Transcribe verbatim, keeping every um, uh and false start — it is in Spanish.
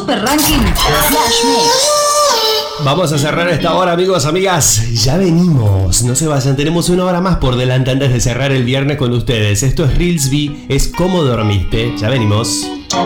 Super Ranking Flash Mix. Vamos a cerrar esta hora, amigos, amigas. Ya venimos. No se vayan, tenemos una hora más por delante antes de cerrar el viernes con ustedes. Esto es Reelsby, es Cómo Dormiste. Ya venimos.